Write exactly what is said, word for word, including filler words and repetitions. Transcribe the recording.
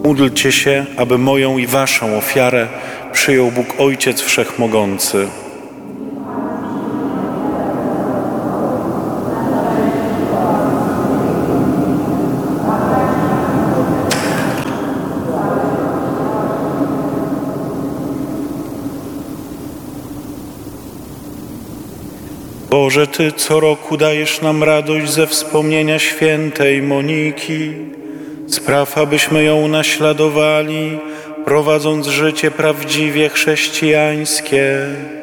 Módlcie się, aby moją i waszą ofiarę przyjął Bóg Ojciec Wszechmogący. Boże, Ty co roku dajesz nam radość ze wspomnienia świętej Moniki. Spraw, abyśmy ją naśladowali, prowadząc życie prawdziwie chrześcijańskie.